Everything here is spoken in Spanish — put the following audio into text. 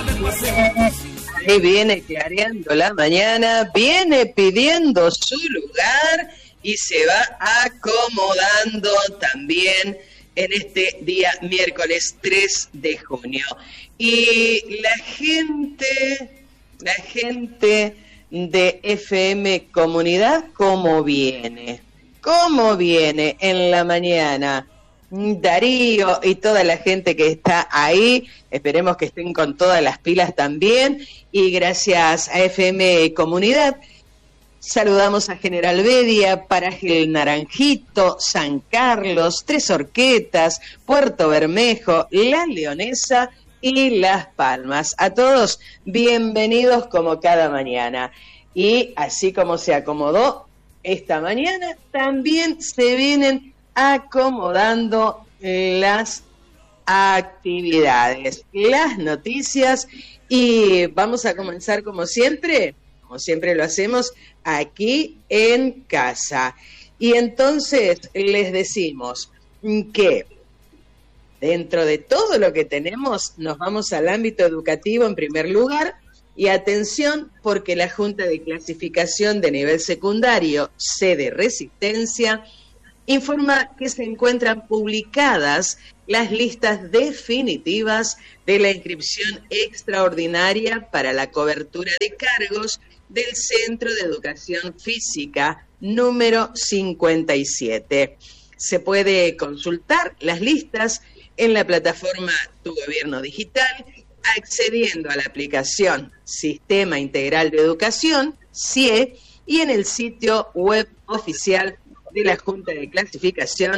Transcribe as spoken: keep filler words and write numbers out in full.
Ahí viene clareando la mañana, viene pidiendo su lugar y se va acomodando también en este día miércoles tres de junio. Y la gente, la gente de F M Comunidad, ¿cómo viene? ¿Cómo viene en la mañana? Darío y toda la gente que está ahí, esperemos que estén con todas las pilas también, y gracias a F M Comunidad saludamos a General Bedia, Paraje el Naranjito, San Carlos, Tres Horquetas, Puerto Bermejo, La Leonesa y Las Palmas. A todos bienvenidos como cada mañana, y así como se acomodó esta mañana, también se vienen acomodando las actividades, las noticias, y vamos a comenzar como siempre, como siempre lo hacemos aquí en casa. Y entonces les decimos que dentro de todo lo que tenemos, nos vamos al ámbito educativo en primer lugar, y atención porque la Junta de Clasificación de Nivel Secundario, sede Resistencia, informa que se encuentran publicadas las listas definitivas de la inscripción extraordinaria para la cobertura de cargos del Centro de Educación Física número cincuenta y siete. Se puede consultar las listas en la plataforma Tu Gobierno Digital, accediendo a la aplicación Sistema Integral de Educación, S I E, y en el sitio web oficial de la Junta de Clasificación